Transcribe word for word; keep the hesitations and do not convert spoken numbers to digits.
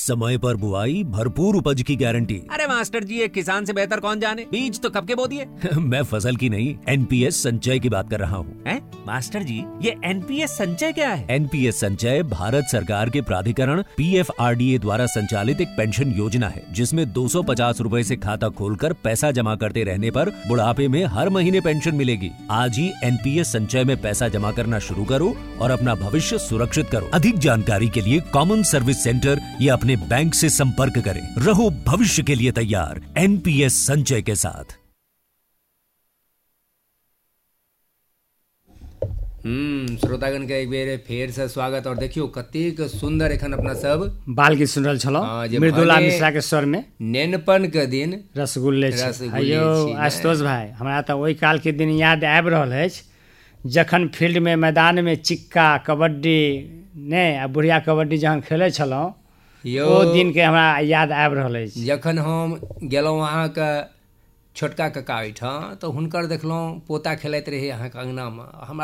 समय पर बुआई, भरपूर उपज की गारंटी। अरे मास्टर जी, ये किसान से बेहतर कौन जाने, बीज तो कब के बो दिए। मैं फसल की नहीं, एनपीएस संचय की बात कर रहा हूँ। हैं? मास्टर जी, ये एनपीएस संचय क्या है? एनपीएस संचय भारत सरकार के प्राधिकरण पीएफआरडीए द्वारा संचालित एक पेंशन योजना है, जिसमें दो सौ पचास रूपए से खाता खोलकर पैसा जमा करते रहने पर बुढ़ापे में हर महीने पेंशन मिलेगी। आज ही एनपीएस संचय में पैसा जमा करना शुरू करो और अपना भविष्य सुरक्षित करो। अधिक जानकारी के लिए कॉमन सर्विस सेंटर या अपने बैंक से संपर्क करें। रहो भविष्य के लिए तैयार एनपीएस संचय के साथ। हम्म श्रोतागण के एक बेर फेर से स्वागत। और देखियो कतेक सुंदर एखन अपना सब बाल गीत सुन रहल छलहुँ मृदुला मिश्रा के स्वर में। नेनपन के दिन रसगुल्ले रसगुल्ले अयो आशुतोष भाई, हमरा तऽ ओहि काल के दिन याद आबि रहल अछि, जखन फील्ड में मैदान में चिक्का कबड्डी ने आ बुढ़िया कबड्डी जखन खेलै छलहुँ, ओ दिन के हमरा याद आबि रहल अछि। जखन हम गेलहुँ अहाँके छोटका कका ओहिठाम तऽ हुनकर देखलहुँ पोता खेलैत रहे अहाँके अङ्गनामे। हमरा